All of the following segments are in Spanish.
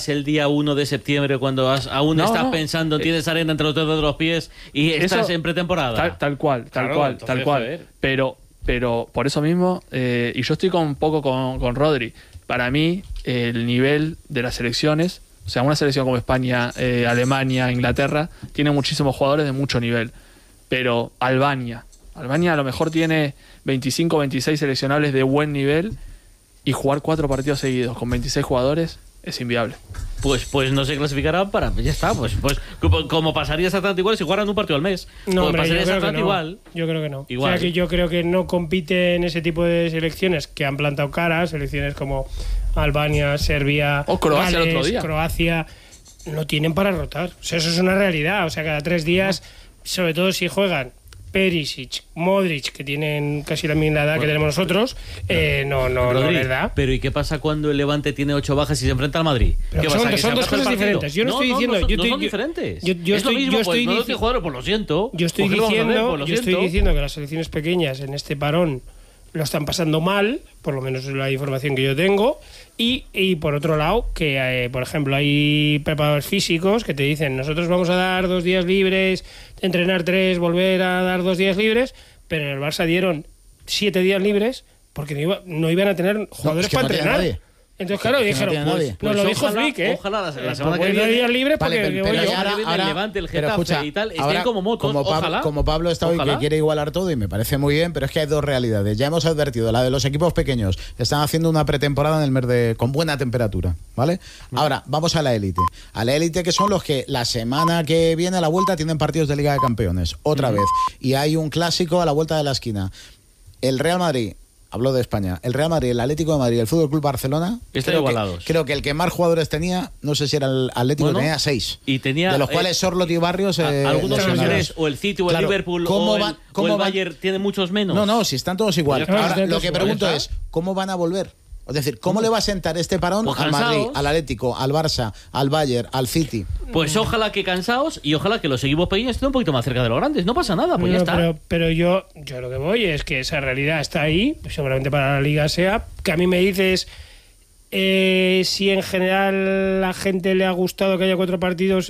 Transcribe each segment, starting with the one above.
levantarse el día 1 de septiembre cuando aún estás pensando, tienes arena entre los dedos de los pies y estás en pretemporada. Tal cual. Pero por eso mismo, y yo estoy un poco con Rodri, para mí el nivel de las selecciones, o sea, una selección como España, Alemania, Inglaterra, tiene muchísimos jugadores de mucho nivel, pero Albania a lo mejor tiene 25, 26 seleccionables de buen nivel, y jugar 4 partidos seguidos con 26 jugadores es inviable. Pues no se clasificará ya está, pues como pasaría exactamente igual si jugaran un partido al mes. No, hombre, pasaría exactamente igual. Yo creo que no. Igual. O sea, que yo creo que no compite en ese tipo de selecciones que han plantado cara, selecciones como Albania, Serbia, o Croacia, Gales, el otro día. Croacia, no tienen para rotar. O sea, eso es una realidad. O sea, cada 3 días, sobre todo si juegan Perisic, Modric, que tienen casi la misma edad que tenemos nosotros, no les da. Pero ¿y qué pasa cuando el Levante tiene 8 bajas y se enfrenta al Madrid? Pero son dos cosas diferentes. Yo no estoy diciendo... No son diferentes. Es lo mismo, pues no estoy jugando, pues lo siento. Yo estoy diciendo que las selecciones pequeñas en este parón lo están pasando mal, por lo menos es la información que yo tengo, y por otro lado, que por ejemplo hay preparadores físicos que te dicen, nosotros vamos a dar 2 días libres, entrenar 3, volver a dar 2 días libres, pero en el Barça dieron 7 días libres porque no iban a tener jugadores para entrenar. Entonces, claro, dijeron, nos lo dijo Flick, Ojalá la semana que viene días libres porque el Levante, el Getafe y tal, estén como motos, ojalá. Como Pablo está hoy que quiere igualar todo y me parece muy bien, pero es que hay 2 realidades. Ya hemos advertido, la de los equipos pequeños están haciendo una pretemporada en el mes con buena temperatura, ¿vale? Ahora, vamos a la élite. A la élite, que son los que la semana que viene a la vuelta tienen partidos de Liga de Campeones, otra vez. Y hay un clásico a la vuelta de la esquina. El Real Madrid... Hablo de España. El Real Madrid, el Atlético de Madrid, el Fútbol Club Barcelona. Están igualados. Creo que el que más jugadores tenía, no sé si era el Atlético, tenía 6. Y tenía, de los cuales Sorloth y Barrios. Algunos son 3, o el City, o el Liverpool, o el Bayern tiene muchos menos. No, si están todos igual. Ahora, lo que pregunto es, ¿cómo van a volver? Es decir, ¿cómo le va a sentar este parón al Madrid, al Atlético, al Barça, al Bayern, al City? Pues ojalá que cansados y ojalá que los equipos pequeños estén un poquito más cerca de los grandes. No pasa nada, pues ya está. Pero yo lo que voy es que esa realidad está ahí, seguramente para la Liga sea, que a mí me dices si en general la gente le ha gustado que haya 4 partidos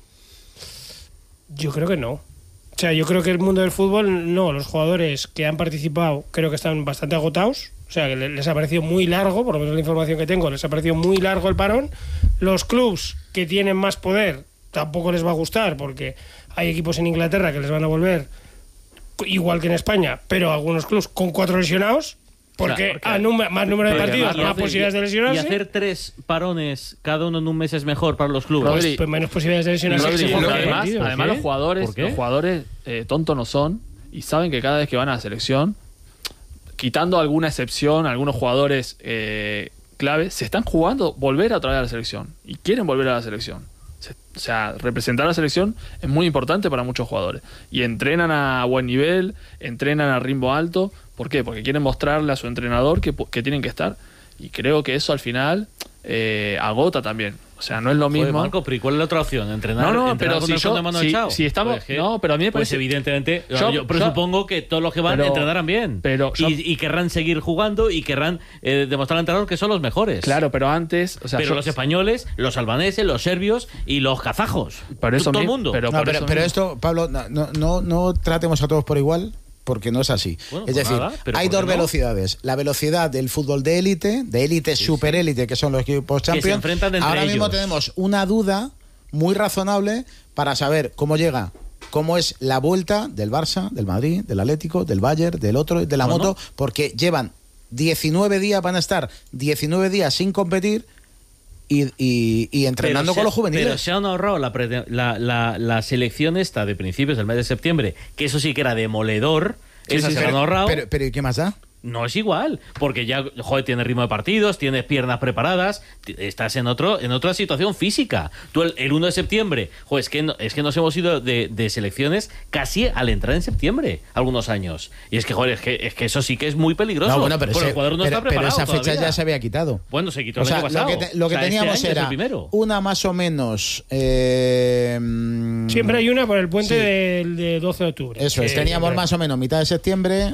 Yo creo que no. O sea, yo creo que el mundo del fútbol, los jugadores que han participado creo que están bastante agotados. O sea, que les ha parecido muy largo, por lo menos la información que tengo, les ha parecido muy largo el parón. Los clubs que tienen más poder tampoco les va a gustar, porque hay equipos en Inglaterra que les van a volver igual que en España, pero algunos clubs con 4 lesionados, porque más número de partidos, más posibilidades de lesionarse. Y hacer 3 parones, cada uno en un mes, es mejor para los clubes. Pues menos posibilidades de lesionarse. Además los jugadores tontos no son, y saben que cada vez que van a la selección, quitando alguna excepción, algunos jugadores clave, se están jugando volver otra vez a la selección y quieren volver a la selección. O sea, representar a la selección es muy importante para muchos jugadores y entrenan a buen nivel, entrenan a ritmo alto. ¿Por qué? Porque quieren mostrarle a su entrenador que tienen que estar, y creo que eso al final agota también. O sea, no es lo mismo. Marco, pero ¿y cuál es la otra opción? ¿Entrenar pero con el fondo de mano echado? Si estamos, pero a mí me parece, evidentemente, yo presupongo que todos los que van entrenarán bien. Y querrán seguir jugando y querrán demostrar al entrenador que son los mejores. Claro, pero antes... O sea, los españoles, los albaneses, los serbios y los kazajos. Todo el mundo. Pero esto, Pablo, no tratemos a todos por igual, porque no es así. Es decir, hay 2 velocidades. La velocidad del fútbol de élite, superélite, que son los equipos Champions. Que se enfrentan entre Ahora mismo ellos. tenemos una duda muy razonable para saber cómo es la vuelta del Barça, del Madrid, del Atlético, del Bayern, del otro, de la moto, porque llevan 19 días, van a estar 19 días sin competir y entrenando con los juveniles. Pero se han ahorrado la selección esta de principios del mes de septiembre, que eso sí que era demoledor. Esa se la han ahorrado. Pero ¿y qué más da? No es igual, porque ya, tienes ritmo de partidos, tienes piernas preparadas, estás en otra situación física. Tú el 1 de septiembre, es que nos hemos ido de selecciones casi al entrar en septiembre, algunos años. Y es que eso sí que es muy peligroso. No, bueno, pero el jugador no está preparado. Pero esa fecha todavía ya se había quitado. Bueno, se quitó el año pasado. Lo que teníamos era una más o menos... Siempre hay una por el puente del 12 de octubre. Eso es, teníamos más o menos mitad de septiembre...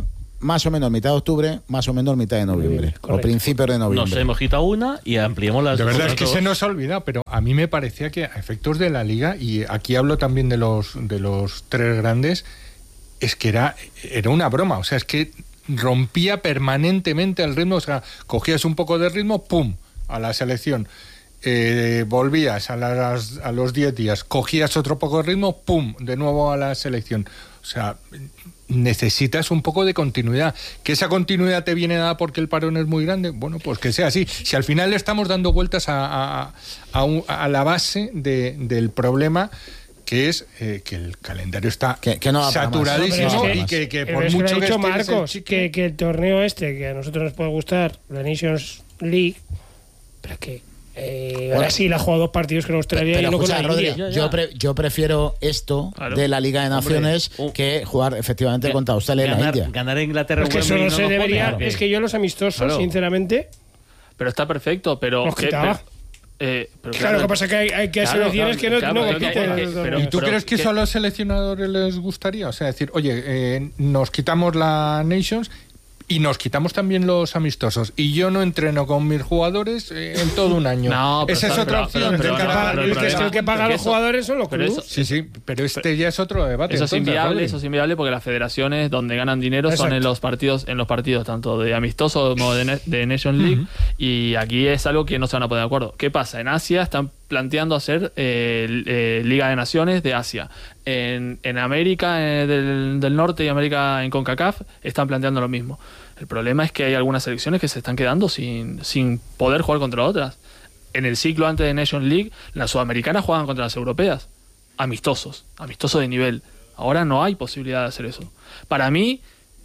más o menos mitad de octubre, más o menos mitad de noviembre, o principios de noviembre. Nos hemos quitado una y ampliemos las... De verdad es que se nos ha olvidado, pero a mí me parecía que a efectos de la Liga, y aquí hablo también de los 3 grandes, es que era una broma, o sea, es que rompía permanentemente el ritmo, o sea, cogías un poco de ritmo, ¡pum!, a la selección. Volvías a los 10 días, cogías otro poco de ritmo, ¡pum!, de nuevo a la selección. O sea, necesitas un poco de continuidad. ¿Que esa continuidad te viene dada porque el parón es muy grande? Bueno, pues que sea así. Si al final le estamos dando vueltas a la base del problema, que es que el calendario está saturadísimo, y que por mucho que Marcos, que el torneo que a nosotros nos puede gustar, la Nations League, pero que Brasil ha jugado 2 partidos con Australia y no con la India. Yo prefiero esto de la Liga de Naciones que jugar efectivamente contra Australia y la India. Ganar a Inglaterra. Es que eso no se debería. Es que yo los amistosos, sinceramente. Pero está perfecto, pero. Los quitaba. Claro, lo que pasa es que hay selecciones que no compiten. ¿Y tú crees que eso a los seleccionadores les gustaría? O sea, decir, oye, nos quitamos la Nations y nos quitamos también los amistosos, y yo no entreno con mis jugadores en todo un año. No, esa es otra opción. El que paga a los jugadores son los clubes. Sí, pero ya es de debate. Eso es inviable porque las federaciones donde ganan dinero son en los partidos tanto de amistoso como de Nation League, y aquí es algo que no se van a poner de acuerdo. ¿Qué pasa? En Asia están planteando hacer Liga de Naciones de Asia. En América del Norte y América en CONCACAF están planteando lo mismo. El problema es que hay algunas selecciones que se están quedando sin poder jugar contra otras. En el ciclo antes de Nation League, las sudamericanas juegan contra las europeas. Amistosos de nivel. Ahora no hay posibilidad de hacer eso. Para mí,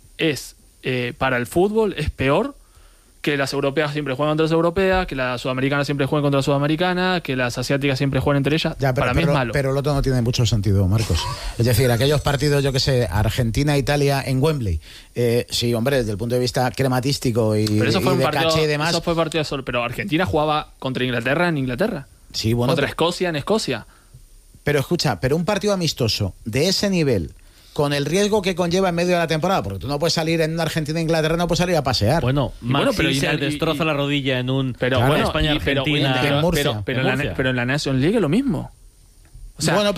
para el fútbol es peor que las europeas siempre juegan contra las europeas, que las sudamericanas siempre juegan contra las sudamericanas, que las asiáticas siempre juegan entre ellas. Para mí es malo. Pero el otro no tiene mucho sentido, Marcos. Es decir, aquellos partidos, yo que sé, Argentina-Italia en Wembley. Sí, hombre, desde el punto de vista crematístico y de caché y demás. Eso fue partido solo, pero Argentina jugaba contra Inglaterra en Inglaterra. Sí, bueno. Contra Escocia en Escocia. Pero escucha, un partido amistoso de ese nivel, con el riesgo que conlleva en medio de la temporada, porque tú no puedes salir en una Argentina-Inglaterra, no puedes salir a pasear. Pero se destroza la rodilla en un España-Argentina en Murcia. Pero en la Nation League es lo mismo. O sea,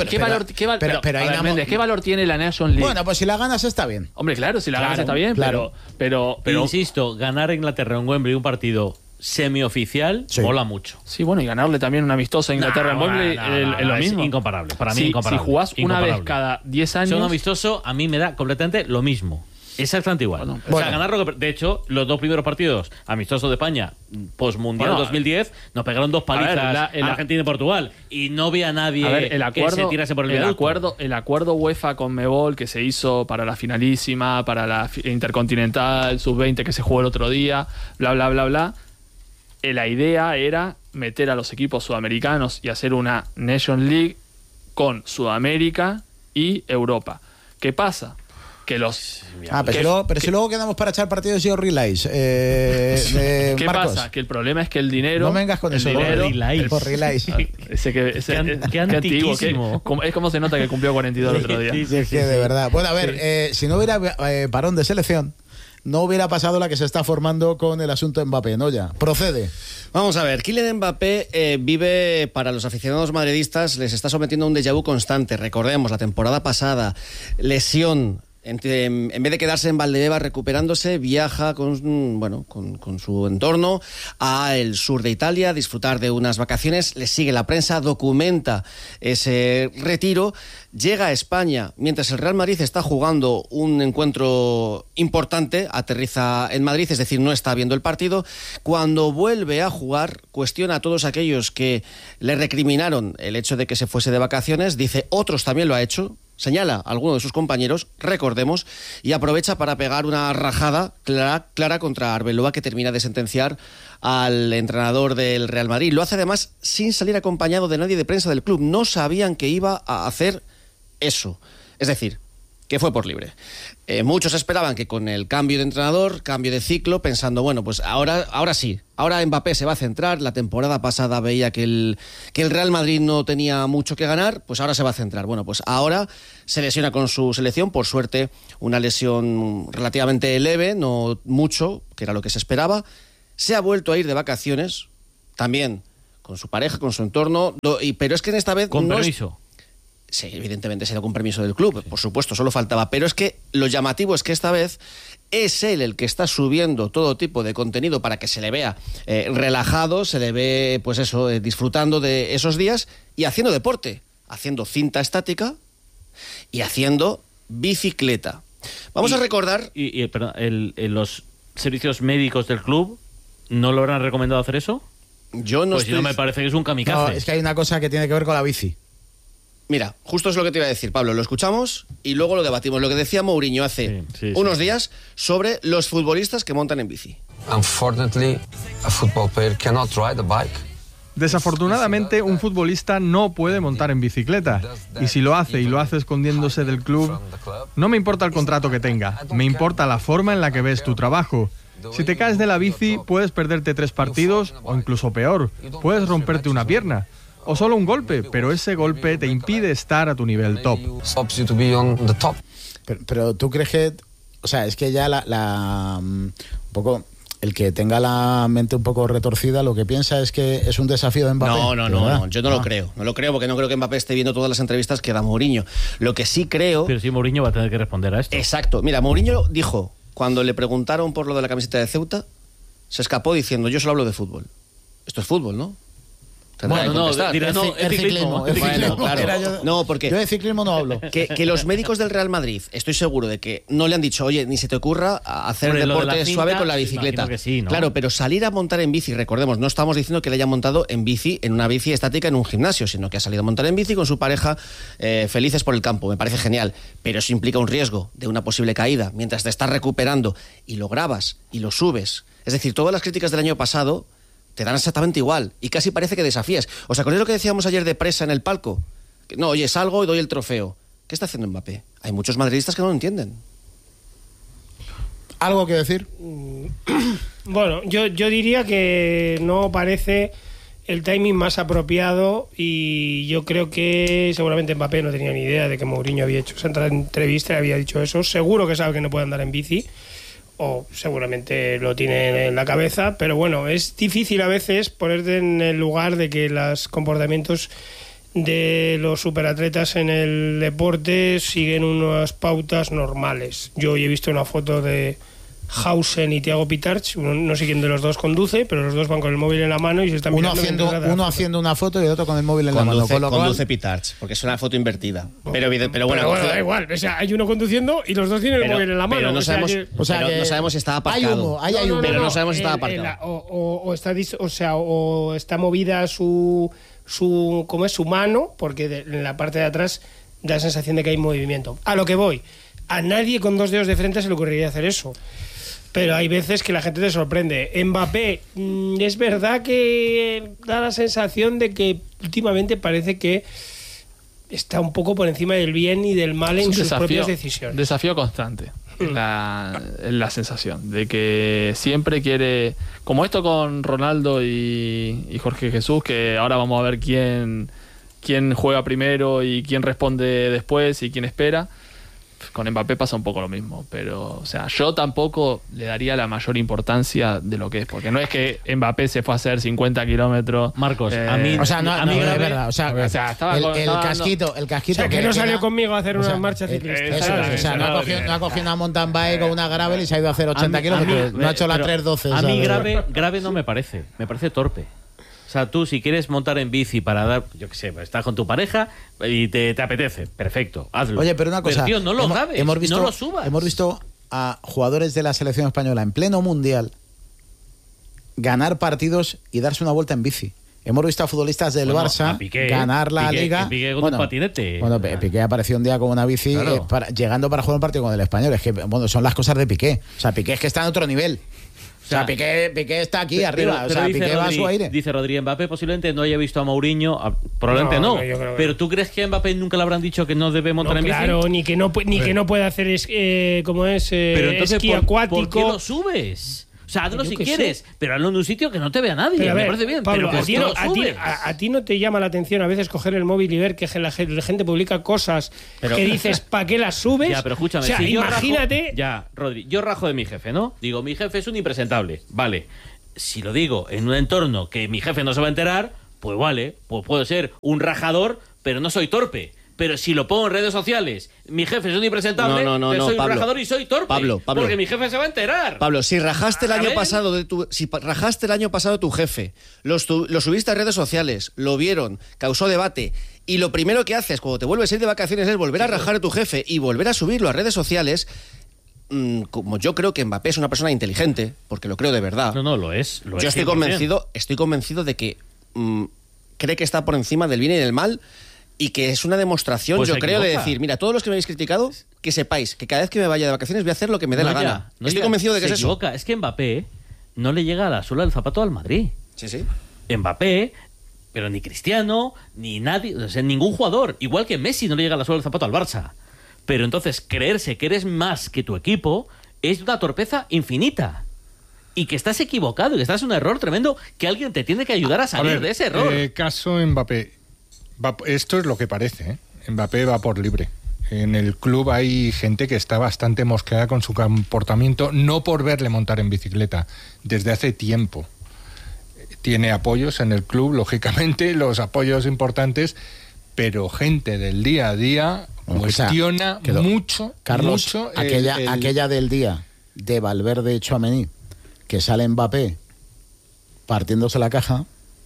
¿qué valor tiene la Nation League? Bueno, pues si la ganas está bien. Hombre, claro, si la ganas está bien, pero insisto, ganar a Inglaterra en Wembley un partido semioficial mola mucho. Sí, bueno, y ganarle también una amistosa a Inglaterra en Wembley es lo mismo. Es incomparable, para mí incomparable. Si jugás una vez cada 10 años... Un amistoso a mí me da completamente lo mismo. Exactamente igual. O sea, ganarlo. De hecho, los 2 primeros partidos amistosos de España post-mundial 2010 nos pegaron 2 palizas Argentina y Portugal, y no había nadie que se tirase por el viaducto. El acuerdo UEFA con Mebol que se hizo para la finalísima, para la Intercontinental Sub-20 que se jugó el otro día, bla, bla, bla, bla. La idea era meter a los equipos sudamericanos y hacer una Nation League con Sudamérica y Europa. ¿Qué pasa? Pero si luego quedamos para echar partidos y relays. ¿Qué Marcos, pasa? Que el problema es que el dinero... No vengas con eso. Por relays. Qué antiquísimo. Es como se nota que cumplió 42 el otro día. Es que de verdad. Bueno, a ver, si no hubiera parón de selección, no hubiera pasado la que se está formando con el asunto Mbappé, ¿no? Ya. Procede. Vamos a ver, Kylian Mbappé vive, para los aficionados madridistas, les está sometiendo a un déjà vu constante. Recordemos, la temporada pasada, lesión. En vez de quedarse en Valdebebas recuperándose, viaja con su entorno al sur de Italia a disfrutar de unas vacaciones. Le sigue la prensa, documenta ese retiro. Llega a España mientras el Real Madrid está jugando un encuentro importante, aterriza en Madrid, es decir, no está viendo el partido. Cuando vuelve a jugar, cuestiona a todos aquellos que le recriminaron el hecho de que se fuese de vacaciones. Dice, otros también lo ha hecho. Señala a alguno de sus compañeros, recordemos, y aprovecha para pegar una rajada clara contra Arbeloa, que termina de sentenciar al entrenador del Real Madrid. Lo hace además sin salir acompañado de nadie de prensa del club. No sabían que iba a hacer eso. Es decir, que fue por libre. Muchos esperaban que con el cambio de entrenador, cambio de ciclo, pensando, bueno, pues ahora sí, ahora Mbappé se va a centrar. La temporada pasada veía que el Real Madrid no tenía mucho que ganar, pues ahora se va a centrar. Bueno, pues ahora se lesiona con su selección, por suerte una lesión relativamente leve, no mucho, que era lo que se esperaba. Se ha vuelto a ir de vacaciones, también con su pareja, con su entorno, pero es que en esta vez... ¿Con permiso? Sí, evidentemente será con permiso del club, por supuesto, solo faltaba. Pero es que lo llamativo es que esta vez es él el que está subiendo todo tipo de contenido para que se le vea relajado, se le ve, pues eso, disfrutando de esos días y haciendo deporte, haciendo cinta estática y haciendo bicicleta. Vamos a recordar... Perdón, los servicios médicos del club no lo habrán recomendado hacer eso. Yo no pues estoy... no me parece que es un kamikaze. No, es que hay una cosa que tiene que ver con la bici. Mira, justo es lo que te iba a decir, Pablo. Lo escuchamos y luego lo debatimos. Lo que decía Mourinho hace unos días sobre los futbolistas que montan en bici. Unfortunately, a football player cannot ride a bike. Desafortunadamente, un futbolista no puede montar en bicicleta. Y si lo hace y lo hace escondiéndose del club, no me importa el contrato que tenga, me importa la forma en la que ves tu trabajo. Si te caes de la bici, puedes perderte 3 partidos o incluso peor, puedes romperte una pierna. O solo un golpe, pero ese golpe te impide estar a tu nivel top. Pero tú crees que... O sea, es que ya un poco... El que tenga la mente un poco retorcida lo que piensa es que es un desafío de Mbappé. No, yo no lo creo. No lo creo porque no creo que Mbappé esté viendo todas las entrevistas que da Mourinho. Lo que sí creo... Pero sí, Mourinho va a tener que responder a esto. Exacto. Mira, Mourinho dijo, cuando le preguntaron por lo de la camiseta de Ceuta, se escapó diciendo, yo solo hablo de fútbol. Esto es fútbol, ¿no? Bueno, no, dirás, no, es ciclismo. Bueno, claro. No, porque yo de ciclismo no hablo. Que los médicos del Real Madrid, estoy seguro de que no le han dicho, oye, ni se te ocurra hacer deporte suave con la bicicleta. Que sí, ¿no? Claro, pero salir a montar en bici, recordemos, no estamos diciendo que le haya montado en bici, en una bici estática en un gimnasio, sino que ha salido a montar en bici con su pareja, felices por el campo. Me parece genial, pero eso implica un riesgo de una posible caída mientras te estás recuperando y lo grabas y lo subes. Es decir, todas las críticas del año pasado te dan exactamente igual y casi parece que desafías. ¿Os acordáis lo que decíamos ayer de Presa en el palco? No, oye, salgo y doy el trofeo. ¿Qué está haciendo Mbappé? Hay muchos madridistas que no lo entienden. ¿Algo que decir? Bueno, yo diría que no parece el timing más apropiado y yo creo que seguramente Mbappé no tenía ni idea de que Mourinho había hecho esa entrevista y había dicho eso. Seguro que sabe que no puede andar en bici, o seguramente lo tiene en la cabeza, pero bueno, es difícil a veces ponerte en el lugar de que los comportamientos de los superatletas en el deporte siguen unas pautas normales. Yo hoy he visto una foto de Hausen y Thiago Pitarch, no sé quién de los dos conduce, pero los dos van con el móvil en la mano y se están uno haciendo una foto y el otro con el móvil en la mano. Conduce Pitarch, porque es una foto invertida. Pero bueno, da igual. O sea, hay uno conduciendo y los dos tienen el móvil en la mano. Pero no sabemos, no sabemos si está aparcado. Hay humo. Pero no sabemos si está aparcado. O está movida su mano, porque en la parte de atrás da la sensación de que hay movimiento. A lo que voy, a nadie con 2 dedos de frente se le ocurriría hacer eso. Pero hay veces que la gente te sorprende. Mbappé, es verdad que da la sensación de que últimamente parece que está un poco por encima del bien y del mal en sus propias decisiones. Desafío constante. La sensación de que siempre quiere, como esto con Ronaldo y Jorge Jesús, que ahora vamos a ver quién juega primero y quién responde después y quién espera. Con Mbappé pasa un poco lo mismo, pero o sea, yo tampoco le daría la mayor importancia de lo que es, porque no es que Mbappé se fue a hacer 50 kilómetros. Marcos, a mí es verdad. O sea, el casquito. O sea, que no salió conmigo a hacer unas marchas ciclistas. No ha cogido una mountain bike o una gravel y se ha ido a hacer 80 kilómetros. No ha hecho la 312. A mí grave no me parece. Me parece torpe. O sea, tú si quieres montar en bici para dar, yo qué sé, estás con tu pareja y te apetece, perfecto, hazlo. Oye, pero una cosa, tío, no lo grabes, no lo subas. Hemos visto a jugadores de la selección española en pleno mundial ganar partidos y darse una vuelta en bici. Hemos visto a futbolistas del Barça ganar la Liga. Piqué con un patinete. Bueno, Piqué apareció un día con una bici llegando para jugar un partido con el Español. Es que, bueno, son las cosas de Piqué. O sea, Piqué es que está en otro nivel. O sea, Piqué está aquí arriba. O sea, Piqué va a su aire. Dice Rodri, Mbappé posiblemente no haya visto a Mourinho. Probablemente no. Pero ¿tú crees que a Mbappé nunca le habrán dicho que no debe montar en bici? Claro, ni que no puede hacer esquí acuático. ¿Por qué lo subes? O sea, hazlo si quieres, pero hazlo en un sitio que no te vea nadie. Pero me parece bien. Pablo, pero a ti no te llama la atención a veces coger el móvil y ver que la gente publica cosas que dices, ¿para qué las subes? Ya, pero escúchame, o sea, si imagínate. Rodri, yo rajo de mi jefe, ¿no? Digo, mi jefe es un impresentable. Vale. Si lo digo en un entorno que mi jefe no se va a enterar, pues vale, pues puedo ser un rajador, pero no soy torpe. Pero si lo pongo en redes sociales, mi jefe es un impresentable, pero soy un rajador y soy torpe. Pablo, porque mi jefe se va a enterar. Pablo, si rajaste el año pasado de tu jefe, lo subiste a redes sociales, lo vieron, causó debate, y lo primero que haces cuando te vuelves a ir de vacaciones es volver a rajar a tu jefe y volver a subirlo a redes sociales, como yo creo que Mbappé es una persona inteligente, porque lo creo de verdad. No, lo es. Yo estoy convencido de que cree que está por encima del bien y del mal. Y que es una demostración, pues yo creo, de decir, mira, todos los que me habéis criticado, que sepáis que cada vez que me vaya de vacaciones voy a hacer lo que me dé la gana. Estoy convencido de que es eso. Es que Mbappé no le llega a la suela del zapato al Madrid. Sí. Mbappé, pero ni Cristiano, ni nadie, o sea, ningún jugador, igual que Messi no le llega a la suela del zapato al Barça. Pero entonces, creerse que eres más que tu equipo es una torpeza infinita. Y que estás equivocado, y que estás en un error tremendo, que alguien te tiene que ayudar a salir de ese error. Caso Mbappé. Esto es lo que parece, ¿eh? Mbappé va por libre. En el club hay gente que está bastante mosqueada con su comportamiento, no por verle montar en bicicleta, desde hace tiempo. Tiene apoyos en el club, lógicamente, los apoyos importantes, pero gente del día a día cuestiona mucho, Carlos, mucho aquella del día de Valverde y Tchouaméni, que sale Mbappé partiéndose la caja.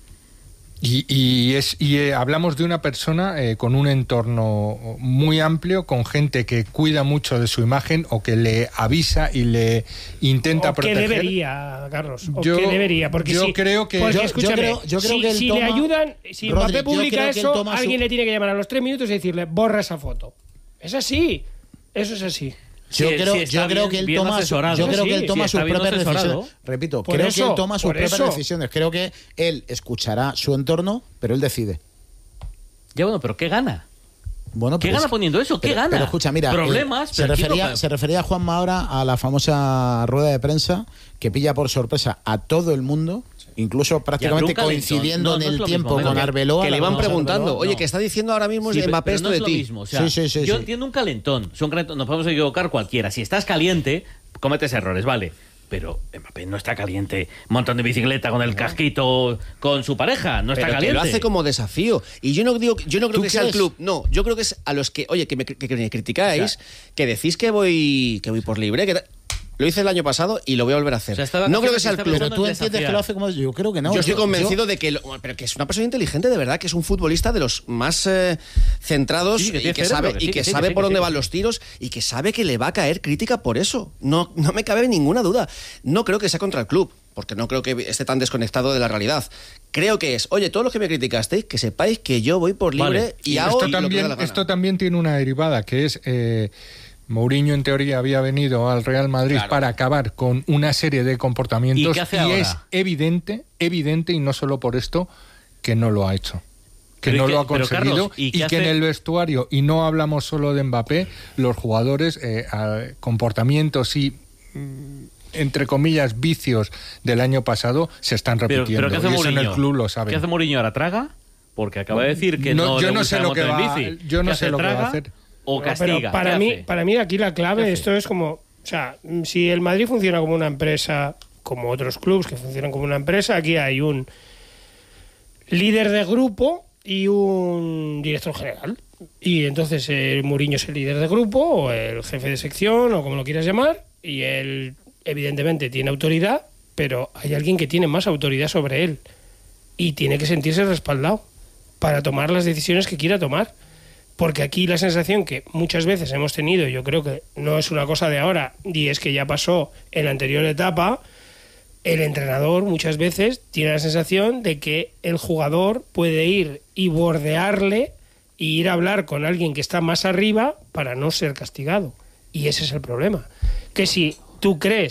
Y hablamos de una persona con un entorno muy amplio, con gente que cuida mucho de su imagen o que le avisa y le intenta proteger. ¿Qué debería, Carlos? ¿Qué debería? Porque yo creo que... escúchame, si le ayudan, si Mbappé publica eso, alguien le tiene que llamar a los 3 minutos y decirle, borra esa foto. Es así. Eso es así. Yo creo que él toma sus propias decisiones. Repito, creo que él toma sus propias decisiones. Creo que él escuchará su entorno, pero él decide. Ya bueno, pero ¿qué gana? Bueno, ¿Qué gana poniendo eso? ¿Qué gana? Pero escucha, mira, problemas. Se refería Juanma ahora a la famosa rueda de prensa que pilla por sorpresa a todo el mundo. Incluso prácticamente coincidiendo en el tiempo con Arbeloa. Que le iban preguntando, oye, que está diciendo ahora mismo Mbappé esto de ti. O sea, yo entiendo un calentón. Nos podemos equivocar cualquiera. Si estás caliente, cometes errores, vale. Pero Mbappé no está caliente montando en bicicleta con el casquito con su pareja. No está caliente. Que lo hace como desafío. Y yo no creo que sea el club. No, yo creo que es a los que, oye, que me criticáis, que decís que voy por libre, lo hice el año pasado y lo voy a volver a hacer. O sea, no creo que sea el club. Pero tú entiendes que lo hace como... Yo creo que no. Yo estoy convencido de que... pero que es una persona inteligente, de verdad, que es un futbolista de los más centrados y que sabe por dónde van los tiros y que sabe que le va a caer crítica por eso. No me cabe ninguna duda. No creo que sea contra el club, porque no creo que esté tan desconectado de la realidad. Creo que es, oye, todos los que me criticasteis, que sepáis que yo voy por libre y hago lo que me da la gana. Esto también tiene una derivada, que es... Mourinho en teoría había venido al Real Madrid para acabar con una serie de comportamientos y es evidente y no solo por esto que no lo ha hecho, que no lo ha conseguido. Carlos, y que en el vestuario, y no hablamos solo de Mbappé, los jugadores comportamientos y entre comillas vicios del año pasado se están repitiendo. Pero ¿qué hace Mourinho? Y eso en el club lo saben. ¿Qué hace Mourinho ahora? ¿Traga? Porque acaba de decir que yo no sé lo que va a hacer. O castiga. Pero para mí aquí la clave, esto es como, o sea, si el Madrid funciona como una empresa, como otros clubes que funcionan como una empresa, aquí hay un líder de grupo y un director general. Y entonces Mourinho es el líder de grupo o el jefe de sección o como lo quieras llamar, y él evidentemente tiene autoridad, pero hay alguien que tiene más autoridad sobre él y tiene que sentirse respaldado para tomar las decisiones que quiera tomar. Porque aquí la sensación que muchas veces hemos tenido, yo creo que no es una cosa de ahora, y es que ya pasó en la anterior etapa, el entrenador muchas veces tiene la sensación de que el jugador puede ir y bordearle e ir a hablar con alguien que está más arriba para no ser castigado. Y ese es el problema. Que si tú crees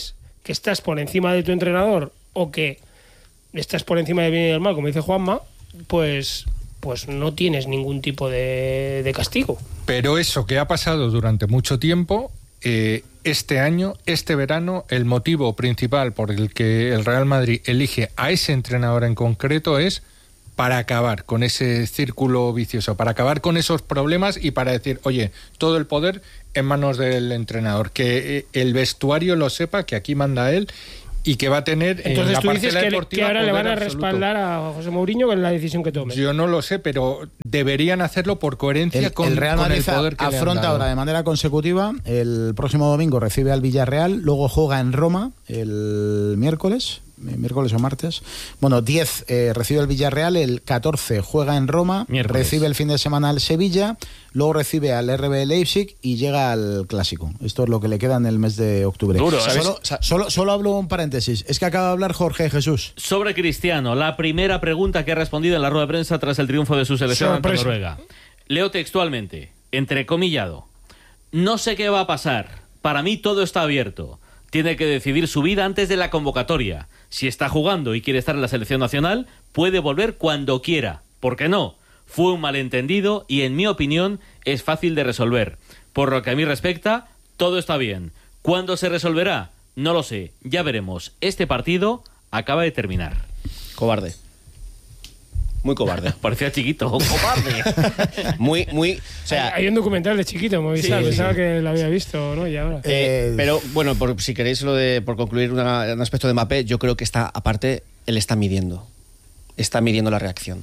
que estás por encima de tu entrenador o que estás por encima del bien y del mal, como dice Juanma, pues no tienes ningún tipo de castigo. Pero eso que ha pasado durante mucho tiempo, este año, este verano, el motivo principal por el que el Real Madrid elige a ese entrenador en concreto es para acabar con ese círculo vicioso, para acabar con esos problemas y para decir, oye, todo el poder en manos del entrenador, que el vestuario lo sepa, que aquí manda él y que va a tener. Entonces en la tú dices deportiva que ahora le van a absoluto. respaldar a José Mourinho con la decisión que tome. Yo no lo sé, pero deberían hacerlo por coherencia con el Real Madrid con el poder que afronta le han dado. ahora de manera consecutiva. El próximo domingo recibe al Villarreal, luego juega en Roma el miércoles o martes. Bueno, 10 recibe el Villarreal, el 14 juega en Roma, miércoles. Recibe el fin de semana al Sevilla, luego recibe al RB Leipzig y llega al Clásico. Esto es lo que le queda en el mes de octubre. Duro, Solo hablo un paréntesis. Es que acaba de hablar Jorge Jesús. Sobre Cristiano, la primera pregunta que ha respondido en la rueda de prensa tras el triunfo de su selección ante Noruega. Leo textualmente, entrecomillado: no sé qué va a pasar. Para mí todo está abierto. Tiene que decidir su vida antes de la convocatoria. Si está jugando y quiere estar en la selección nacional, puede volver cuando quiera. ¿Por qué no? Fue un malentendido y, en mi opinión, es fácil de resolver. Por lo que a mí respecta, todo está bien. ¿Cuándo se resolverá? No lo sé. Ya veremos. Este partido acaba de terminar. Cobarde. Muy cobarde. Parecía chiquito. Cobarde. Muy, o sea, hay un documental de Chiquito, Movistar, Sí, pensaba que lo había visto, ¿no? Y ahora. pero bueno, si queréis por concluir un aspecto de Mbappé, yo creo que él está midiendo la reacción.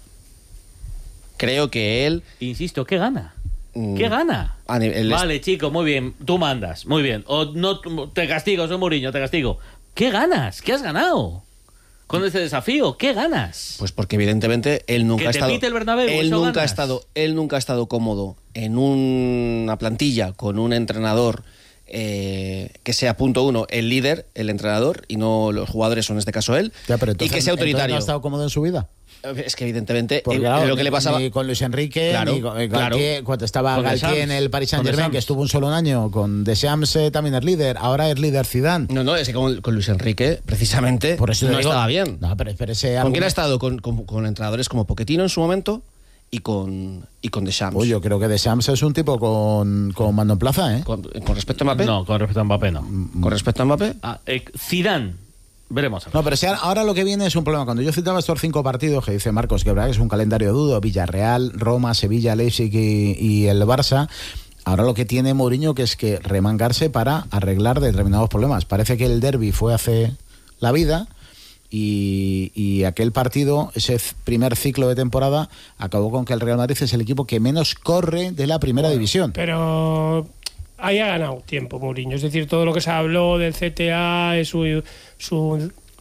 Creo que él... Insisto, ¿qué gana? ¿Qué gana? Vale, chico, muy bien, tú mandas, muy bien. O no, te castigo, soy Mourinho, te castigo. ¿Qué ganas? ¿Qué has ganado? Con este desafío, ¿qué ganas? Pues porque evidentemente él nunca ha estado... pite el Bernabéu, él nunca ha estado cómodo en una plantilla con un entrenador que sea, punto uno, el líder, el entrenador, y no los jugadores, o en este caso él, Ya, pero entonces, y que sea autoritario. ¿No ha estado cómodo en su vida? Es que evidentemente Claro, lo que le pasaba ni con Luis Enrique, Claro, ni con claro. Galtier, cuando estaba Con Galtier Deschamps. en el Paris Saint-Germain, Con que Deschamps. estuvo un solo año, con Deschamps también es líder, ahora es líder Zidane. No, es que con Luis Enrique, precisamente, Por eso no te digo- estaba bien. No, pero ese ¿Con quién argumento- ha estado? Con entrenadores como Pochettino en su momento y con Deschamps. Uy, yo creo que Deschamps es un tipo con mando en plaza, ¿eh? Con respecto a Mbappé. No, con respecto a Mbappé, no. Con respecto a Mbappé. Zidane, veremos. No, pero si ahora lo que viene es un problema. Cuando yo citaba estos 5 partidos que dice Marcos, que verdad que es un calendario duro, Villarreal, Roma, Sevilla, Leipzig y el Barça, ahora lo que tiene Mourinho que es que remangarse para arreglar determinados problemas. Parece que el derbi fue hace la vida y aquel partido, ese primer ciclo de temporada, acabó con que el Real Madrid es el equipo que menos corre de la primera división. Pero ahí ha ganado tiempo Mourinho. Es decir, todo lo que se habló del CTA, su el foco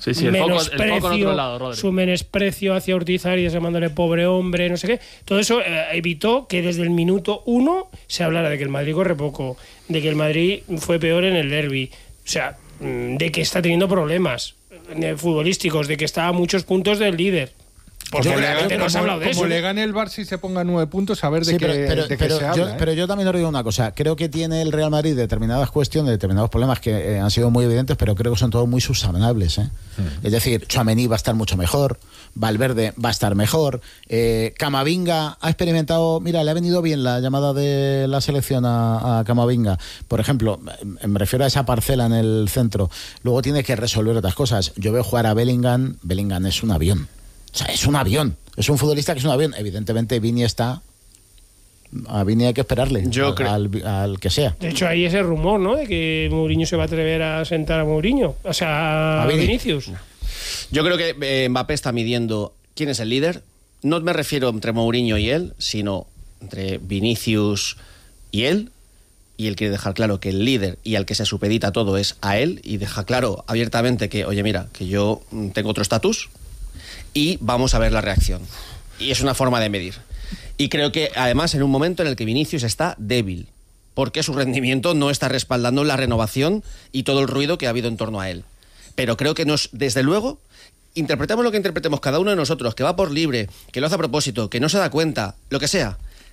en otro lado, Rodri. su menosprecio hacia Ortiz Arias, llamándole pobre hombre, no sé qué. Todo eso evitó que desde el minuto 1 se hablara de que el Madrid corre poco, de que el Madrid fue peor en el derbi, o sea, de que está teniendo problemas futbolísticos, de que está a muchos puntos del líder. Porque realmente no se ha hablado de eso. Como le gane el Barça y se ponga 9 puntos, a ver de Sí, qué se habla. pero yo también os digo una cosa. Creo que tiene el Real Madrid determinadas cuestiones, determinados problemas que han sido muy evidentes, pero creo que son todos muy subsanables, ¿eh? Es decir, Tchouaméni va a estar mucho mejor, Valverde va a estar mejor, Camavinga ha experimentado... Mira, le ha venido bien la llamada de la selección a Camavinga. Por ejemplo, me refiero a esa parcela en el centro. Luego tiene que resolver otras cosas. Yo veo jugar a Bellingham. Bellingham es un avión. O sea, es un avión. Es un futbolista que es un avión. Evidentemente, Vini está... A Vini hay que esperarle. Yo creo... al que sea. De hecho, hay ese rumor, ¿no? De que Mourinho se va a atrever a sentar a Mourinho. O sea, a Vinicius. Yo creo que Mbappé está midiendo quién es el líder. No me refiero entre Mourinho y él, sino entre Vinicius y él. Y él quiere dejar claro que el líder y al que se supedita todo es a él. Y deja claro abiertamente que, oye, mira, que yo tengo otro estatus. Y vamos a ver la reacción. Y es una forma de medir. Y creo que además en un momento en el que Vinicius está débil, porque su rendimiento no está respaldando la renovación y todo el ruido que ha habido en torno a él. Pero creo que desde luego, interpretemos lo que interpretemos cada uno de nosotros, que va por libre, que lo hace a propósito, que no se da cuenta, lo que sea,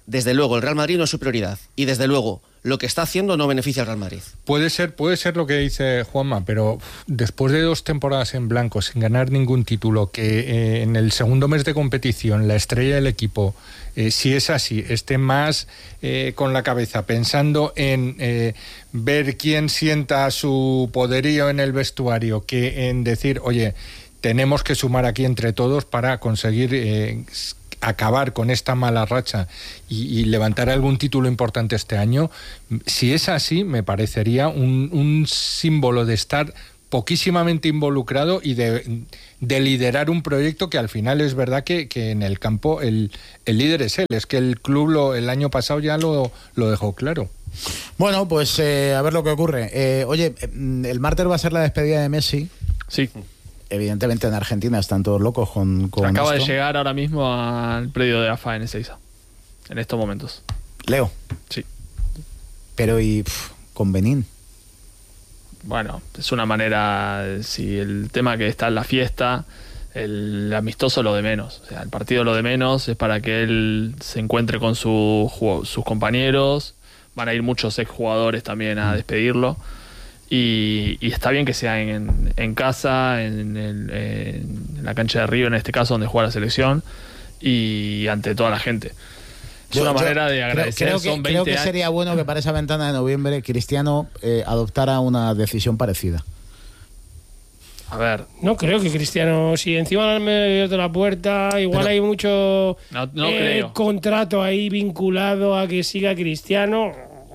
desde luego el Real Madrid no es su prioridad. Y desde luego lo que está haciendo no beneficia al Real Madrid. Puede ser lo que dice Juanma, pero después de 2 temporadas en blanco, sin ganar ningún título, que en el segundo mes de competición la estrella del equipo, si es así, esté más con la cabeza pensando en ver quién sienta su poderío en el vestuario que en decir, oye, tenemos que sumar aquí entre todos para conseguir acabar con esta mala racha y levantar algún título importante este año. Si es así, me parecería un símbolo de estar poquísimamente involucrado y de liderar un proyecto que al final es verdad que en el campo el líder es él. Es que el club el año pasado ya lo dejó claro. Bueno, pues a ver lo que ocurre. Oye, el martes va a ser la despedida de Messi. Sí. Evidentemente en Argentina están todos locos con Acaba esto. de llegar ahora mismo al predio de AFA en Ezeiza, en estos momentos. Leo. Sí. Pero con Benín. Bueno, es una manera, si el tema que está en la fiesta, el amistoso lo de menos. O sea, el partido lo de menos es para que él se encuentre con sus compañeros. Van a ir muchos exjugadores también a despedirlo. Y está bien que sea en casa, en la cancha de Río, en este caso, donde juega la selección, y ante toda la gente. Es una manera de agradecer. Creo que sería bueno que para esa ventana de noviembre Cristiano adoptara una decisión parecida. A ver. No creo que Cristiano, si encima del medio de la puerta, igual hay mucho creo. Contrato ahí vinculado a que siga Cristiano.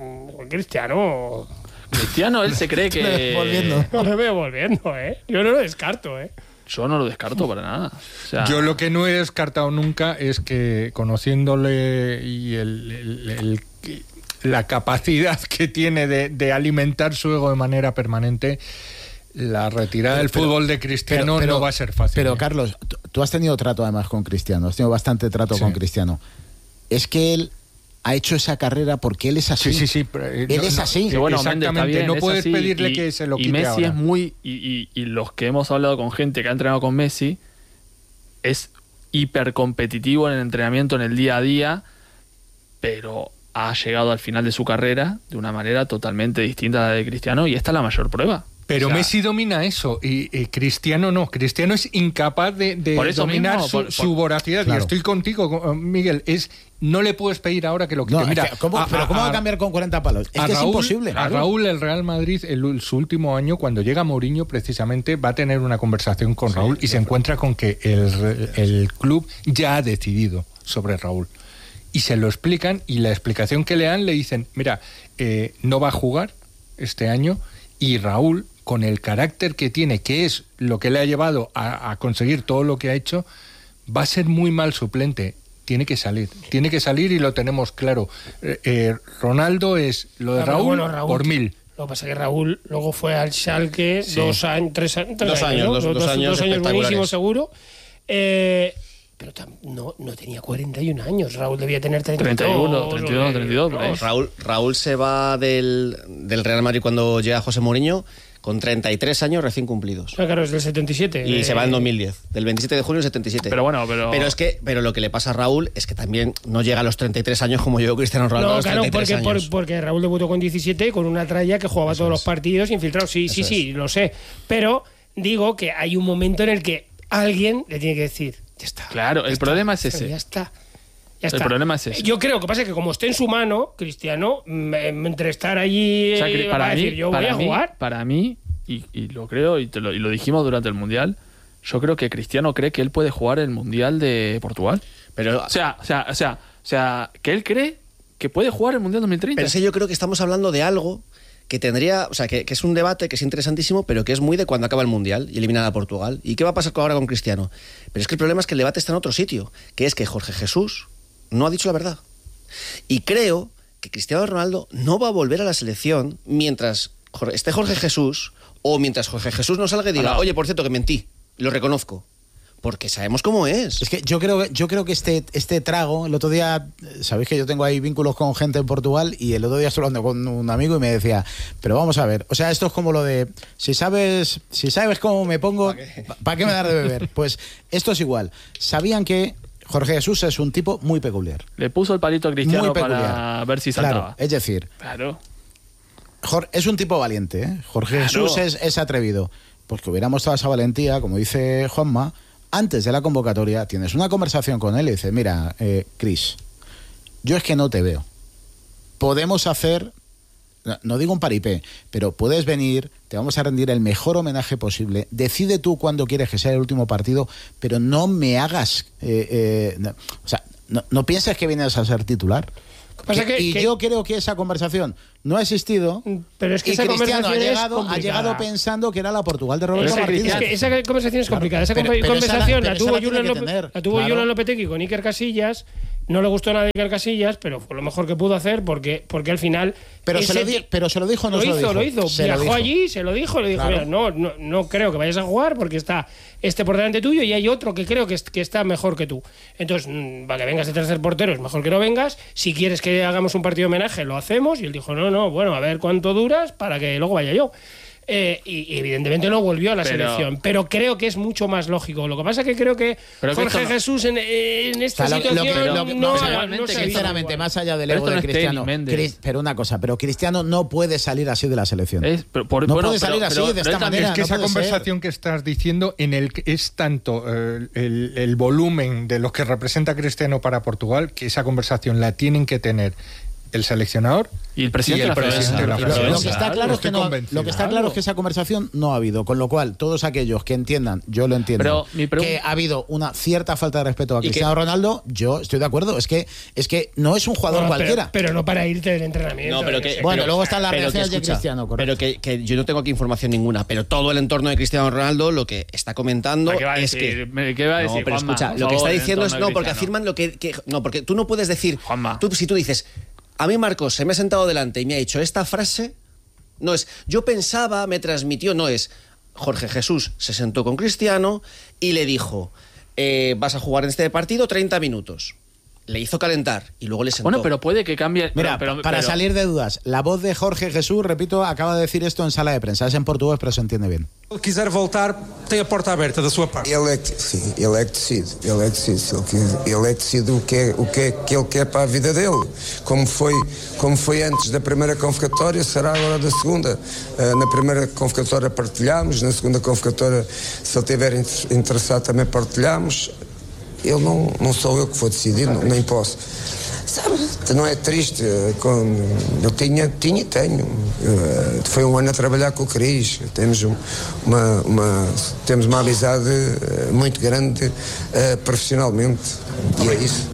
Cristiano, él se cree que... No me veo volviendo, Yo no lo descarto, Yo no lo descarto para nada. O sea, yo lo que no he descartado nunca es que, conociéndole y la capacidad que tiene de alimentar su ego de manera permanente, la retirada del fútbol de Cristiano no va a ser fácil. Pero, Carlos, tú has tenido trato además con Cristiano, has tenido bastante trato con Cristiano. Es que él ha hecho esa carrera porque él es así. Sí. Él es así. Que bueno, exactamente. Bien, no puedes así, pedirle que se lo quite. Y Messi ahora. es muy... Y los que hemos hablado con gente que ha entrenado con Messi, es hipercompetitivo en el entrenamiento, en el día a día, pero ha llegado al final de su carrera de una manera totalmente distinta a la de Cristiano, y esta es la mayor prueba. Pero Messi domina eso y Cristiano no. Cristiano es incapaz de dominar su voracidad. Claro. Y estoy contigo, Miguel. No le puedes pedir ahora que lo quite. Mira, ¿cómo va a cambiar con 40 palos? Es que es imposible. A Raúl, el Real Madrid, su último año, cuando llega Mourinho, precisamente, va a tener una conversación con Raúl y se encuentra con que el club ya ha decidido sobre Raúl. Y se lo explican, y la explicación que le dan, le dicen, mira, no va a jugar este año, y Raúl, con el carácter que tiene, que es lo que le ha llevado a conseguir todo lo que ha hecho, va a ser muy mal suplente. Tiene que salir y lo tenemos claro. Ronaldo es lo de Raúl por 1000. Lo que pasa es que Raúl luego fue al Schalke 2 años, 3 años, dos años buenísimos seguro. Pero no tenía 41 años. Raúl debía tener 32. Raúl se va del Real Madrid cuando llega José Mourinho con 33 años recién cumplidos. Claro, es del 77. Y se va en 2010, del 27 de junio del 77. Pero lo que le pasa a Raúl es que también no llega a los 33 años como llegó Cristiano Ronaldo a los 33 años. Porque Raúl debutó con 17 con una tralla que jugaba todos los partidos infiltrado. Sí, lo sé. Pero digo que hay un momento en el que alguien le tiene que decir, ya está. Claro, el problema es ese. Ya está. El problema es ese. Yo creo que pasa que como esté en su mano, Cristiano, entre estar allí voy a jugar. Para mí, y lo creo, y lo dijimos durante el Mundial, yo creo que Cristiano cree que él puede jugar el Mundial de Portugal. Pero, o sea, que él cree que puede jugar el Mundial 2030. Pero es que yo creo que estamos hablando de algo que tendría, o sea, que es un debate que es interesantísimo, pero que es muy de cuando acaba el Mundial y eliminan a Portugal. ¿Y qué va a pasar ahora con Cristiano? Pero es que el problema es que el debate está en otro sitio, que es que Jorge Jesús no ha dicho la verdad. Y creo que Cristiano Ronaldo no va a volver a la selección mientras esté Jorge Jesús, o mientras Jorge Jesús no salga y diga, oye, por cierto, que mentí, lo reconozco. Porque sabemos cómo es. Es que yo creo que este trago, el otro día, sabéis que yo tengo ahí vínculos con gente en Portugal, y el otro día estuve hablando con un amigo y me decía, pero vamos a ver, o sea, esto es como lo de, si sabes cómo me pongo, ¿para qué me das de beber? Pues esto es igual. Sabían que Jorge Jesús es un tipo muy peculiar. Le puso el palito a Cristiano para ver si saltaba. Claro, es decir, claro. Es un tipo valiente, ¿eh? Jorge Jesús es atrevido. Pues que hubiera mostrado esa valentía, como dice Juanma, antes de la convocatoria. Tienes una conversación con él y dices, mira, Cris, yo es que no te veo. Podemos hacer, no digo un paripé, pero puedes venir, te vamos a rendir el mejor homenaje posible. Decide tú cuándo quieres que sea el último partido, pero no me hagas... no pienses que vienes a ser titular. Yo creo que esa conversación no ha existido, pero es que esa Cristiano conversación ha llegado pensando que era la Portugal de Roberto Martínez. Es que esa conversación es complicada. Esa conversación la tuvo Julen Lopetegui con Iker Casillas. No le gustó nada a Iker Casillas, pero fue lo mejor que pudo hacer porque al final... Pero se lo dijo o no se lo dijo. Lo hizo. Viajó allí, se lo dijo, le dijo, claro. Mira, no creo que vayas a jugar porque está por delante tuyo y hay otro que creo que está mejor que tú. Entonces, para que vengas de tercer portero es mejor que no vengas. Si quieres que hagamos un partido de homenaje, lo hacemos. Y él dijo, bueno, a ver cuánto duras para que luego vaya yo. Y evidentemente no volvió a la selección, pero creo que es mucho más lógico. Lo que pasa es que creo que Jorge Jesús en esta situación sinceramente, más allá del ego de Cristiano, pero una cosa, pero Cristiano no puede salir así de la selección. No puede salir así de esta manera. Es que esa conversación que estás diciendo es tanto el volumen de lo que representa Cristiano para Portugal, que esa conversación la tienen que tener el seleccionador y el presidente de la Federación. Lo que está claro es que esa conversación no ha habido, con lo cual todos aquellos que entiendan, yo lo entiendo, que ha habido una cierta falta de respeto a Cristiano Ronaldo, yo estoy de acuerdo, es que no es un jugador cualquiera. Pero no para irte del entrenamiento. Luego están las reacciones de Cristiano, correcto. Pero que yo no tengo aquí información ninguna, pero todo el entorno de Cristiano Ronaldo lo que está comentando es que... ¿Qué va a decir, pero Juanma? Escucha, lo que está diciendo es... No, porque afirman lo que... No, porque tú no puedes decir... Juanma. Si tú dices... A mí Marcos se me ha sentado delante y me ha dicho esta frase, no es yo pensaba, me transmitió, no es Jorge Jesús se sentó con Cristiano y le dijo vas a jugar en este partido 30 minutos. Le hizo calentar y luego le sentó. Bueno, pero puede que cambie... Mira, para salir de dudas, la voz de Jorge Jesús, repito, acaba de decir esto en sala de prensa. Es en portugués, pero se entiende bien. Se quiser voltar, tem a porta aberta da sua parte. Ele é que decide. Ele é que decide o que ele quer para a vida dele. Como foi antes da primeira convocatória, será agora da segunda. Na primeira convocatória partilhamos, na segunda convocatória, se ele estiver interessado, também partilhamos. Eu não sou eu que vou decidir, nem posso. Sabe, não é triste? Eu tenho. Foi ano a trabalhar com o Cris. Temos uma amizade muito grande profissionalmente. E é isso.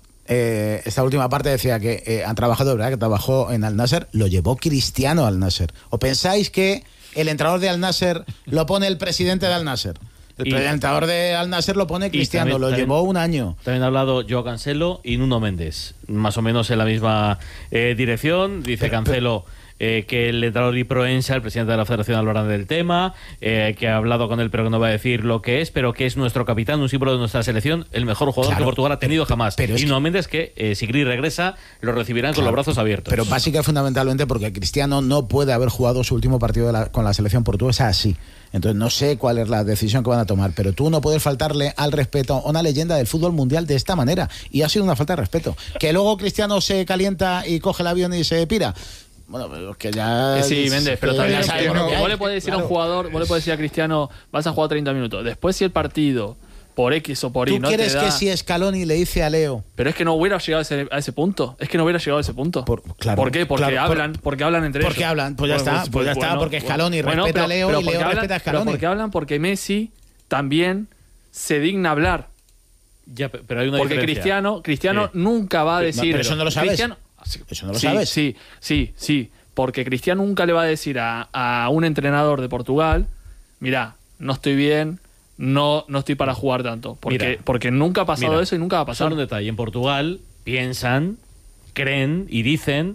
Esta última parte decía que han trabajado, ¿verdad? Que trabajó en Al Nasser, lo llevó Cristiano al Nasser. ¿O pensáis que el entrenador de Al Nasser lo pone el presidente de Al Nasser? El entrenador de Al Nasser lo pone Cristiano, lo llevó un año. También ha hablado Joao Cancelo y Nuno Méndez, más o menos en la misma dirección. Dice Cancelo que el entrenador y Proensa, el presidente de la Federación, hablarán del tema, que ha hablado con él pero que no va a decir lo que es, pero que es nuestro capitán, un símbolo de nuestra selección, el mejor jugador que Portugal ha tenido jamás. Y Nuno Méndez que si Cris regresa, lo recibirán con los brazos abiertos. Pero básica y fundamentalmente porque Cristiano no puede haber jugado su último partido con la selección portuguesa así. Entonces no sé cuál es la decisión que van a tomar, pero tú no puedes faltarle al respeto a una leyenda del fútbol mundial de esta manera, y ha sido una falta de respeto. Que luego Cristiano se calienta y coge el avión y se pira. Bueno, pero que ya... Sí, Méndez, pero también vos le podés decir a un jugador, vos le podés decir a Cristiano, vas a jugar 30 minutos. Después si el partido, por X o por Y, no te da... ¿Tú quieres que si Scaloni le dice a Leo? Pero es que no hubiera llegado a ese punto. Es que no hubiera llegado a ese punto. ¿Por qué? Porque hablan entre ellos. Porque hablan, pues ya está, porque Scaloni respeta a Leo y Leo respeta a Scaloni. Porque hablan porque Messi también se digna a hablar. Ya, pero hay una porque diferencia. Cristiano nunca va a decir... Pero eso no lo sabes. ¿Eso no lo sabes? Sí. Porque Cristiano nunca le va a decir a un entrenador de Portugal, mira, no estoy bien, no estoy para jugar tanto. Porque nunca ha pasado eso y nunca va a pasar. Solo un detalle. En Portugal piensan, creen y dicen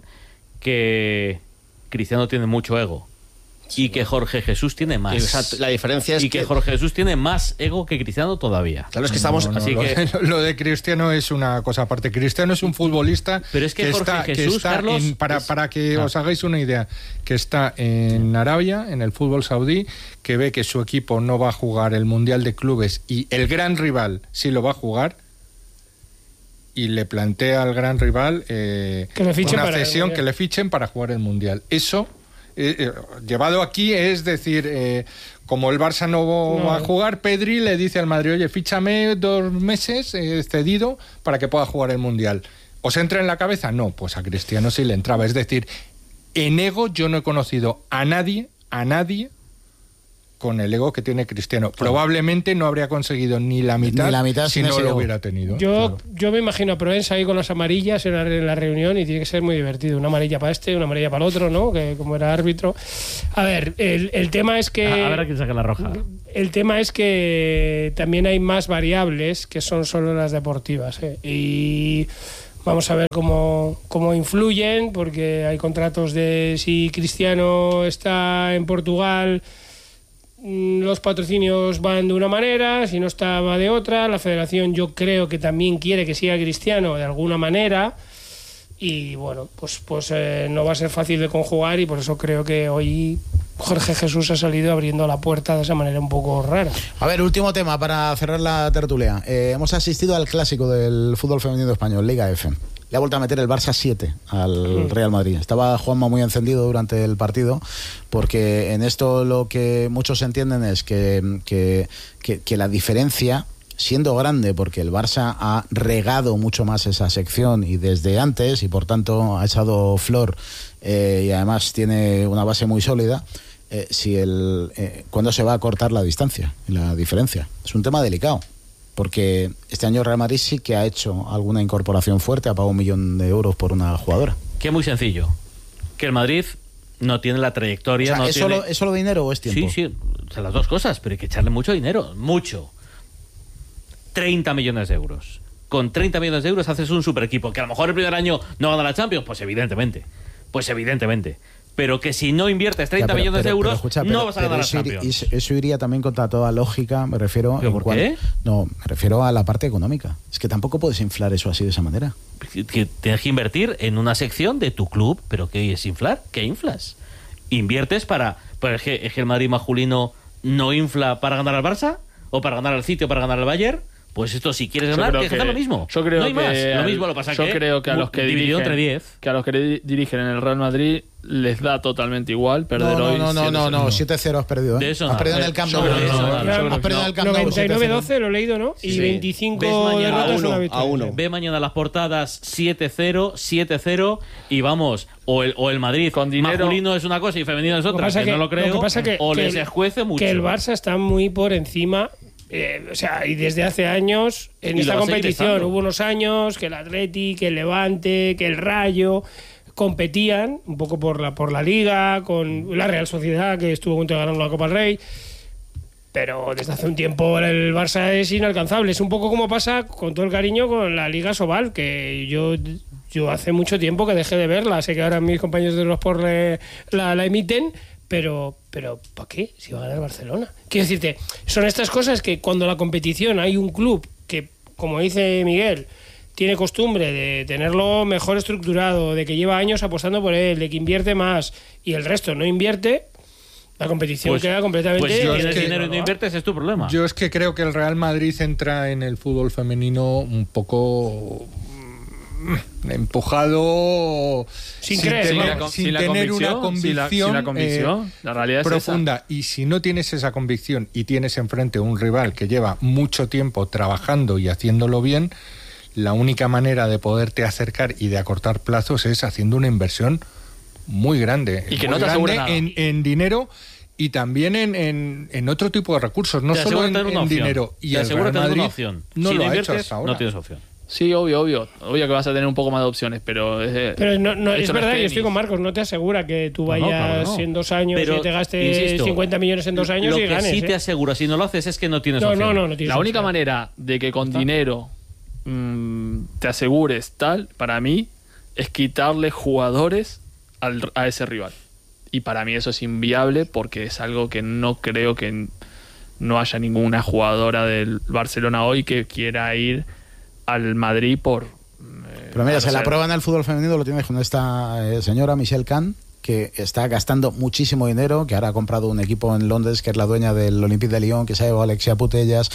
que Cristiano tiene mucho ego. Y que Jorge Jesús tiene más. Exacto. La diferencia es que Jorge Jesús tiene más ego que Cristiano todavía. Claro, es que estamos... Lo de Cristiano es una cosa aparte. Cristiano es un futbolista pero es que Jorge Jesús, Carlos, para que os hagáis una idea, que está en Arabia, en el fútbol saudí, que ve que su equipo no va a jugar el Mundial de Clubes y el gran rival sí lo va a jugar, y le plantea al gran rival una cesión, que le fichen para jugar el Mundial. Eso, llevado aquí, es decir, como el Barça no va a jugar, Pedri le dice al Madrid, oye, fíchame 2 meses cedido para que pueda jugar el Mundial. ¿Os entra en la cabeza? No, pues a Cristiano sí le entraba. Es decir, en ego yo no he conocido a nadie con el ego que tiene Cristiano. Probablemente no habría conseguido ni la mitad si no lo hubiera tenido. Yo me imagino a Proença ahí con las amarillas en la reunión y tiene que ser muy divertido. Una amarilla para una amarilla para el otro, ¿no? Que como era árbitro. A ver, el tema es que... A ver a quién saca la roja. El tema es que también hay más variables que son solo las deportivas. Y... vamos a ver cómo influyen, porque hay contratos de si Cristiano está en Portugal, los patrocinios van de una manera, si no está va de otra. La federación yo creo que también quiere que siga Cristiano de alguna manera y bueno, pues no va a ser fácil de conjugar y por eso creo que hoy Jorge Jesús ha salido abriendo la puerta de esa manera un poco rara. A ver, último tema para cerrar la tertulia. Hemos asistido al clásico del fútbol femenino español, Liga F. Le ha vuelto a meter el Barça 7 al Real Madrid. Estaba Juanma muy encendido durante el partido, porque en esto lo que muchos entienden es que la diferencia, siendo grande, porque el Barça ha regado mucho más esa sección y desde antes, y por tanto ha echado flor y además tiene una base muy sólida, ¿cuándo se va a cortar la distancia y la diferencia? Es un tema delicado. Porque este año Real Madrid sí que ha hecho alguna incorporación fuerte, ha pagado 1 millón de euros por una jugadora. Que es muy sencillo. Que el Madrid no tiene la trayectoria. ¿Es solo dinero o es tiempo? Sí, o sea, las dos cosas, pero hay que echarle mucho dinero, mucho. 30 millones de euros. Con 30 millones de euros haces un super equipo. Que a lo mejor el primer año no gana la Champions, pues evidentemente. Pero que si no inviertes 30 millones de euros, no vas a ganar la Champions. Eso iría también contra toda lógica, me refiero... ¿Pero por qué? No, me refiero a la parte económica. Es que tampoco puedes inflar eso así de esa manera. Que tienes que invertir en una sección de tu club, pero ¿qué es inflar? ¿Qué inflas? Inviertes para... Pues es que el Madrid masculino no infla para ganar al Barça, o para ganar al City, o para ganar al Bayern. Pues esto, si quieres ganar, tienes que hacer lo mismo. Yo creo no hay que más. Lo mismo lo pasa yo creo que a los que dirigen en el Real Madrid les da totalmente igual perder hoy. No, 7-0 has perdido. De eso has perdido en el Camp Nou. Has perdido en el Camp Nou. 99-12 lo he leído, ¿no? Y 25 derrotas una victoria. Ve mañana las portadas 7-0, 7-0 y vamos, o el Madrid con dinero masculino es una cosa y femenino es otra, que no lo creo. Lo que pasa o les escuece mucho. Que el Barça está muy por encima. Y desde hace años en esta competición hubo unos años que el Atleti, que el Levante, que el Rayo competían un poco por la Liga, con la Real Sociedad, que estuvo a punto de ganar la Copa del Rey, pero desde hace un tiempo el Barça es inalcanzable. Es un poco como pasa, con todo el cariño, con la Liga Sobal, que yo hace mucho tiempo que dejé de verla. Sé que ahora mis compañeros de los Sport la emiten, pero ¿para qué? Si va a ganar Barcelona. Quiero decirte, son estas cosas que cuando la competición hay un club que, como dice Miguel, tiene costumbre de tenerlo mejor estructurado, de que lleva años apostando por él, de que invierte más y el resto no invierte, la competición queda completamente... Pues si tienes dinero y no inviertes, es tu problema. Yo es que creo que el Real Madrid entra en el fútbol femenino un poco... empujado sin tener una convicción la realidad profunda, es esa. Y si no tienes esa convicción y tienes enfrente un rival que lleva mucho tiempo trabajando y haciéndolo bien, la única manera de poderte acercar y de acortar plazos es haciendo una inversión muy grande y que no te asegura nada. En dinero y también en otro tipo de recursos, no solo en dinero. Y el Real Madrid no lo ha hecho hasta ahora. No tienes opción. Sí, obvio que vas a tener un poco más de opciones, pero no es verdad, yo estoy con Marcos, no te asegura que tú vayas en 2 años y te gastes 50 millones en 2 años y ganes. Lo que sí te asegura, si no lo haces, es que no tienes opción. No tienes la única manera de que con dinero te asegures para mí, es quitarle jugadores a ese rival. Y para mí eso es inviable, porque es algo que no creo que no haya ninguna jugadora del Barcelona hoy que quiera ir al Madrid por... pero mira, se la prueba en el fútbol femenino, lo tienes con esta señora Michelle Kahn, que está gastando muchísimo dinero, que ahora ha comprado un equipo en Londres, que es la dueña del Olympique de Lyon, que se ha llevado a Alexia Putellas.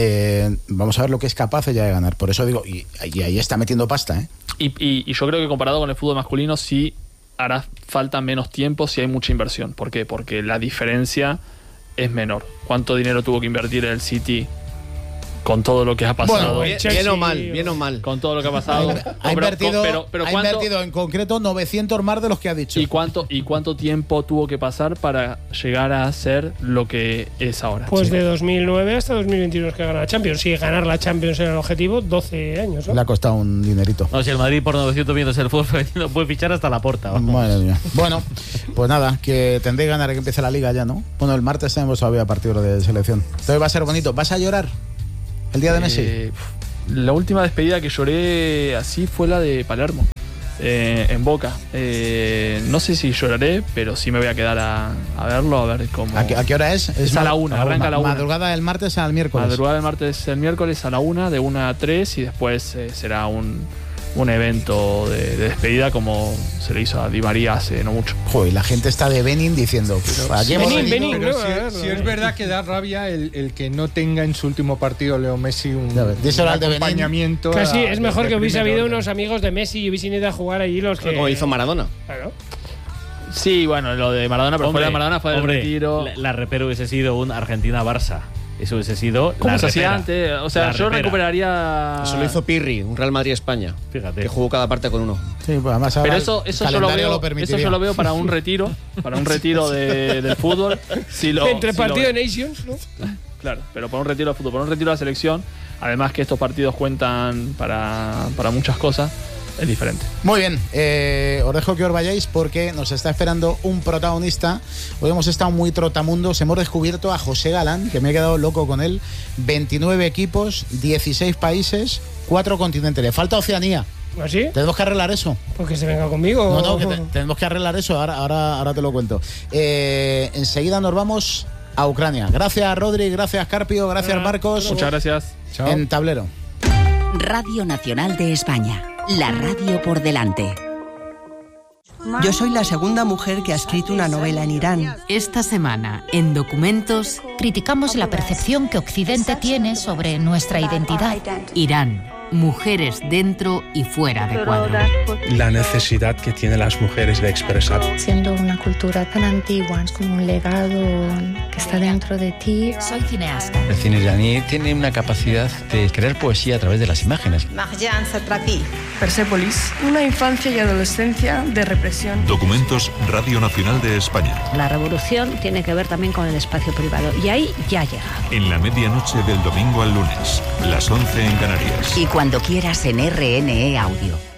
Vamos a ver lo que es capaz ella de ganar. Por eso digo, y ahí está metiendo pasta, ¿eh? Y yo creo que comparado con el fútbol masculino sí hará falta menos tiempo si hay mucha inversión. ¿Por qué? Porque la diferencia es menor. ¿Cuánto dinero tuvo que invertir el City con todo lo que ha pasado? Bueno, bien o mal. Con todo lo que ha pasado. Ha invertido en concreto 900 más de los que ha dicho. ¿Y cuánto tiempo tuvo que pasar para llegar a ser lo que es ahora? Pues de 2009 hasta 2021 que gana la Champions. Si ganar la Champions era el objetivo, 12 años, ¿no? Le ha costado un dinerito. No, si el Madrid por 900 millones el fútbol femenino puede fichar hasta la Porta. Madre mía. Bueno, pues nada, que tendréis ganas de que empiece la Liga ya, ¿no? Bueno, el martes tenemos todavía partido de selección. Entonces va a ser bonito. ¿Vas a llorar el día de Messi? La última despedida que lloré así fue la de Palermo, en Boca. No sé si lloraré, pero sí me voy a quedar a verlo, a ver cómo. ¿A qué hora es? Es a la 1, arranca a la 1. Madrugada del martes al miércoles. Madrugada del martes al miércoles a la 1, de 1 a 3, y después será un evento de despedida como se le hizo a Di María hace no mucho. Joder, la gente está de Benin diciendo, Benin, pero si es verdad que da rabia el que no tenga en su último partido Leo Messi un acompañamiento. Casi es mejor que hubiese habido unos amigos de Messi y hubiesen ido a jugar allí los que... Como hizo Maradona. Claro. Sí, bueno, lo de Maradona, pero fuera de Maradona fue el retiro. La repera hubiese sido un Argentina-Barça. Eso hubiese sido. ¿Cómo se hacía antes? O sea, yo recuperaría. Eso lo hizo Pirri, un Real Madrid-España. Fíjate. Que jugó cada parte con uno. Sí, pues además pero eso yo lo veo para un retiro. Para un retiro del fútbol. Entre partidos de Nations, ¿no? Claro, pero para un retiro de fútbol, para un retiro de la selección. Además que estos partidos cuentan para muchas cosas. Es diferente. Muy bien, os dejo que os vayáis porque nos está esperando un protagonista. Hoy hemos estado muy trotamundos. Hemos descubierto a José Galán, que me he quedado loco con él. 29 equipos, 16 países, 4 continentes. Le falta Oceanía. ¿Ah, sí? Tenemos que arreglar eso. Pues que se venga conmigo. No, tenemos que arreglar eso. Ahora te lo cuento. Enseguida nos vamos a Ucrania. Gracias, Rodri. Gracias, Carpio. Gracias, Marcos. Muchas gracias. Chao. En Tablero. Radio Nacional de España. La radio por delante. Yo soy la segunda mujer que ha escrito una novela en Irán. Esta semana, en Documentos, criticamos la percepción que Occidente tiene sobre nuestra identidad. Irán, mujeres dentro y fuera de cuadro. La necesidad que tienen las mujeres de expresar. Siendo una cultura tan antigua, es como un legado que está dentro de ti. Soy cineasta. El cine iraní tiene una capacidad de crear poesía a través de las imágenes. Marjan Satrapi. Persépolis, una infancia y adolescencia de represión. Documentos, Radio Nacional de España. La revolución tiene que ver también con el espacio privado y ahí ya llega. En la medianoche del domingo al lunes, las 11 en Canarias. Y cuando quieras en RNE Audio.